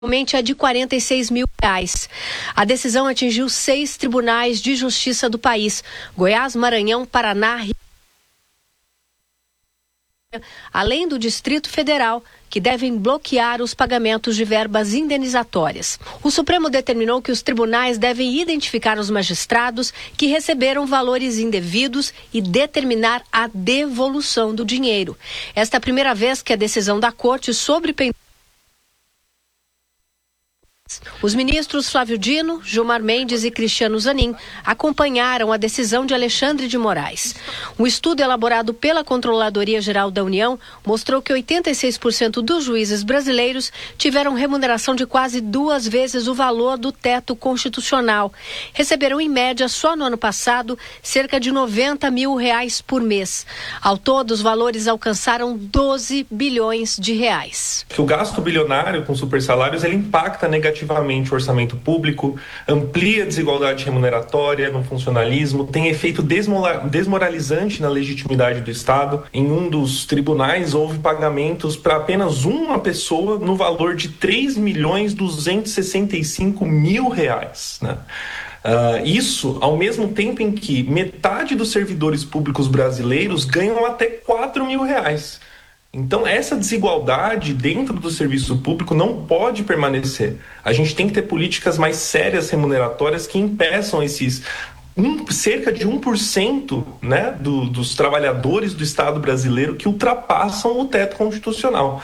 Atualmente é de R$46 mil. A decisão atingiu 6 tribunais de justiça do país: Goiás, Maranhão, Paraná, Rio, além do Distrito Federal, que devem bloquear os pagamentos de verbas indenizatórias. O Supremo determinou que os tribunais devem identificar os magistrados que receberam valores indevidos e determinar a devolução do dinheiro. Esta é a primeira vez que a decisão da Corte sobre os ministros Flávio Dino, Gilmar Mendes e Cristiano Zanin acompanharam a decisão de Alexandre de Moraes. Um estudo elaborado pela Controladoria Geral da União mostrou que 86% dos juízes brasileiros tiveram remuneração de quase 2 vezes o valor do teto constitucional. Receberam, em média, só no ano passado, cerca de R$90 mil por mês. Ao todo, os valores alcançaram 12 bilhões de reais. O gasto bilionário com supersalários, ele impacta negativamente o orçamento público, amplia a desigualdade remuneratória no funcionalismo, tem efeito desmoralizante na legitimidade do Estado. Em um dos tribunais, houve pagamentos para apenas uma pessoa no valor de R$3.265.000, né? Isso ao mesmo tempo em que metade dos servidores públicos brasileiros ganham até R$4 mil. Então, essa desigualdade dentro do serviço público não pode permanecer. A gente tem que ter políticas mais sérias remuneratórias que impeçam esses cerca de 1%, né, dos trabalhadores do Estado brasileiro que ultrapassam o teto constitucional.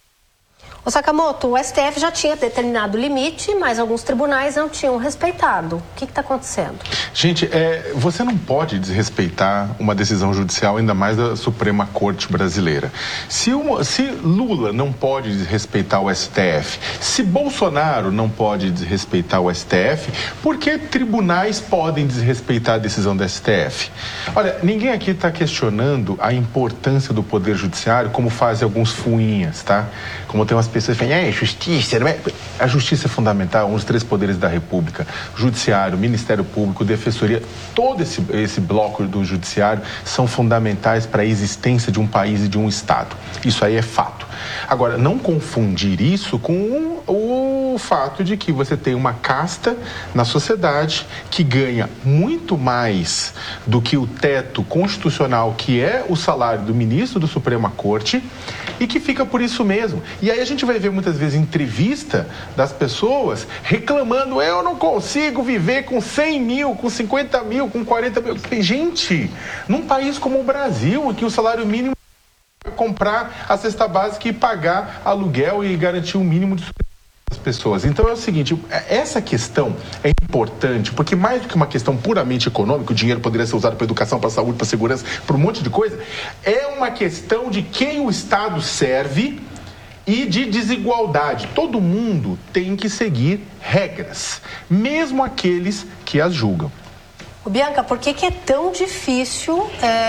O Sakamoto, o STF já tinha determinado o limite, mas alguns tribunais não tinham respeitado. O que está acontecendo? Gente, você não pode desrespeitar uma decisão judicial, ainda mais da Suprema Corte brasileira. Se Lula não pode desrespeitar o STF, se Bolsonaro não pode desrespeitar o STF, por que tribunais podem desrespeitar a decisão do STF? Olha, ninguém aqui está questionando a importância do Poder Judiciário, como fazem alguns fuinhas, tá? Como tem umas pessoas que falam, justiça, não é? A justiça é fundamental, um dos 3 poderes da República: Judiciário, Ministério Público, Defensoria. Todo esse bloco do Judiciário são fundamentais para a existência de um país e de um Estado. Isso aí é fato. Agora, não confundir isso com o fato de que você tem uma casta na sociedade que ganha muito mais do que o teto constitucional, que é o salário do ministro da Suprema Corte, e que fica por isso mesmo. E aí a gente vai ver muitas vezes entrevista das pessoas reclamando: eu não consigo viver com 100 mil, com 50 mil, com 40 mil. Gente, num país como o Brasil, em que o salário mínimo é comprar a cesta básica e pagar aluguel e garantir um mínimo de das pessoas. Então é o seguinte, essa questão é importante, porque mais do que uma questão puramente econômica, o dinheiro poderia ser usado para educação, para saúde, para segurança, para um monte de coisa, é uma questão de quem o Estado serve e de desigualdade. Todo mundo tem que seguir regras, mesmo aqueles que as julgam. Bianca, por que é tão difícil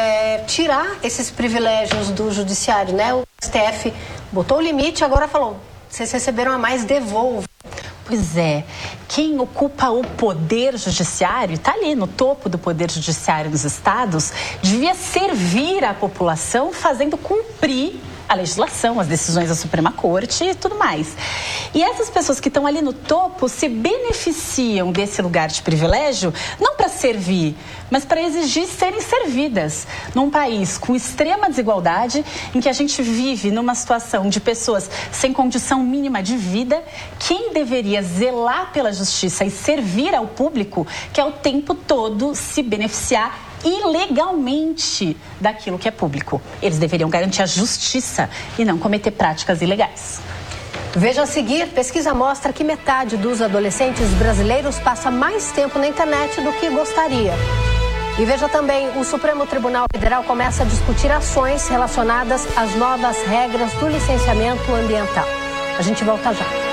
tirar esses privilégios do judiciário, né? O STF botou o limite, agora falou: vocês receberam a mais, devolvam. Pois é, quem ocupa o poder judiciário, está ali no topo do poder judiciário nos estados, devia servir à população fazendo cumprir a legislação, as decisões da Suprema Corte e tudo mais. E essas pessoas que estão ali no topo se beneficiam desse lugar de privilégio não para servir, mas para exigir serem servidas. Num país com extrema desigualdade, em que a gente vive numa situação de pessoas sem condição mínima de vida, quem deveria zelar pela justiça e servir ao público quer o tempo todo se beneficiar ilegalmente daquilo que é público. Eles deveriam garantir a justiça e não cometer práticas ilegais. Veja a seguir: pesquisa mostra que metade dos adolescentes brasileiros passa mais tempo na internet do que gostaria. E veja também, o Supremo Tribunal Federal começa a discutir ações relacionadas às novas regras do licenciamento ambiental. A gente volta já.